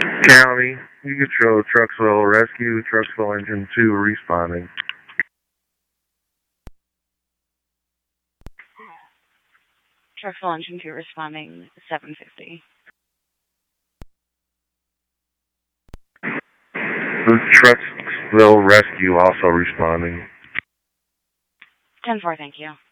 County, you could show Trucksville Rescue, Trucksville Engine 2 responding. Trucksville Engine 2 responding 750. The Trucksville Rescue also responding. 10-4, thank you.